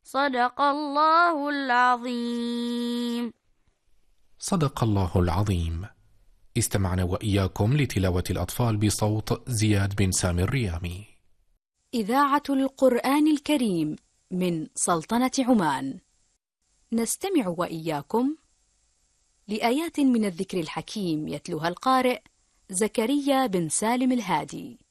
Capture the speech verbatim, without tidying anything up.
صدق الله العظيم. صدق الله العظيم. استمعنا وإياكم لتلاوة الأطفال بصوت زياد بن سامي الريامي. إذاعة القرآن الكريم من سلطنة عمان. نستمع وإياكم لآيات من الذكر الحكيم يتلوها القارئ زكريا بن سالم الهادي.